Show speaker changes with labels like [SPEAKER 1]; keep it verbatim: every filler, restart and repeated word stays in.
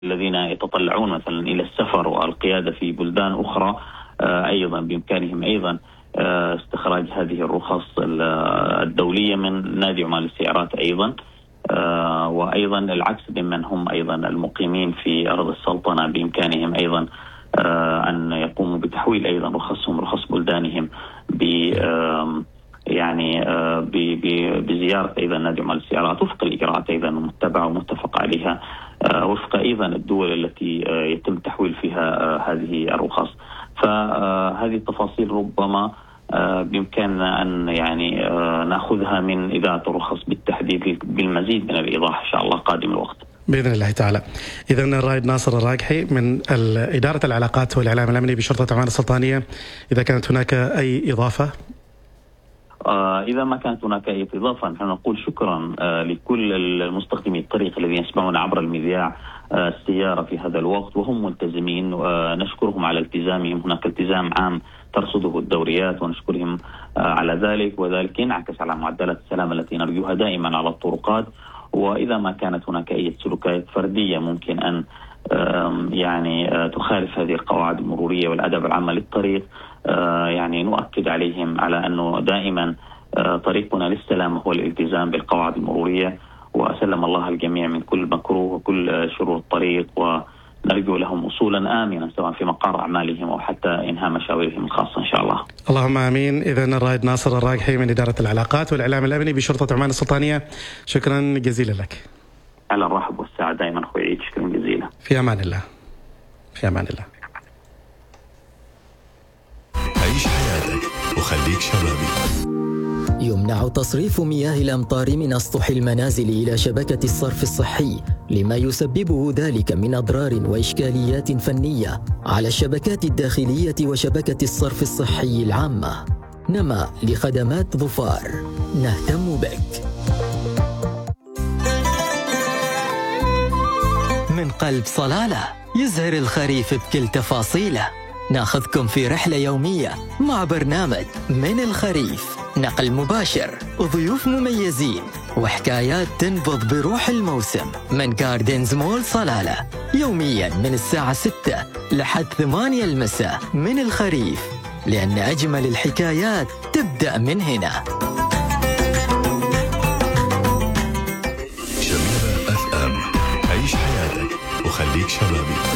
[SPEAKER 1] الذين يتطلعون مثلا إلى السفر والقيادة في بلدان أخرى أيضا بإمكانهم أيضا استخراج هذه الرخص الدولية من نادي عمال السيارات أيضا. وأيضا العكس بمن هم أيضا المقيمين في أرض السلطنة بإمكانهم أيضا أن يقوموا بتحويل أيضا رخصهم رخص بلدانهم ب يعني بزيارة أيضا نادي عمال السيارات وفق الإجراءات أيضا المتبعة ومتفق عليها وفق أيضا الدول التي يتم تحويل فيها هذه الرخص. فهذه التفاصيل ربما بإمكاننا أن يعني نأخذها من إذاعة الرخص بالتحديد بالمزيد من الإيضاح إن شاء الله قادم الوقت
[SPEAKER 2] بإذن الله تعالى. إذن الرائد ناصر الراجحي من إدارة العلاقات والإعلام الأمني بشرطة عمان السلطانية، إذا كانت هناك أي إضافة؟
[SPEAKER 1] آه إذا ما كانت هناك أي إضافة نحن نقول شكرا آه لكل المستخدمي الطريق الذين يسمعون عبر المذياع آه السيارة في هذا الوقت وهم ملتزمين، ونشكرهم على التزامهم. هناك التزام عام ترصده الدوريات ونشكرهم آه على ذلك، وذلك ينعكس على معدلات السلامة التي نرجوها دائما على الطرقات. وإذا ما كانت هناك أي سلوكيات فردية ممكن أن يعني تخالف هذه القواعد المرورية والآداب العامة للطريق، يعني نؤكد عليهم على أنه دائما طريقنا للسلامة هو الالتزام بالقواعد المرورية، وأسلم الله الجميع من كل مكروه وكل شرور الطريق، ونرجو لهم وصولا آمنا سواء في مقار أعمالهم أو حتى إنهاء مشاويرهم الخاصة إن شاء الله.
[SPEAKER 2] اللهم آمين. إذن الرائد ناصر الراجحي من إدارة العلاقات والإعلام الأمني بشرطة عمان السلطانية، شكرا جزيلا لك.
[SPEAKER 1] على الرحب والسعادة دائما أخوي عيد، شكرا جزيلا.
[SPEAKER 2] في أمان الله. في أمان الله.
[SPEAKER 3] عيش حياتك وخليك شبابي.
[SPEAKER 4] يمنع تصريف مياه الأمطار من أسطح المنازل إلى شبكة الصرف الصحي لما يسببه ذلك من أضرار وإشكاليات فنية على الشبكات الداخلية وشبكة الصرف الصحي العامة. نما لخدمات ظفار، نهتم بك. من قلب صلالة يزهر الخريف بكل تفاصيله، ناخذكم في رحلة يومية مع برنامج من الخريف، نقل مباشر وضيوف مميزين وحكايات تنبض بروح الموسم من جاردنز مول صلالة، يوميا من الساعة ستة لحد ثمانية المساء. من الخريف، لأن أجمل الحكايات تبدأ من هنا.
[SPEAKER 3] شبيبة أف أم، عيش حياتك وخليك شبابي.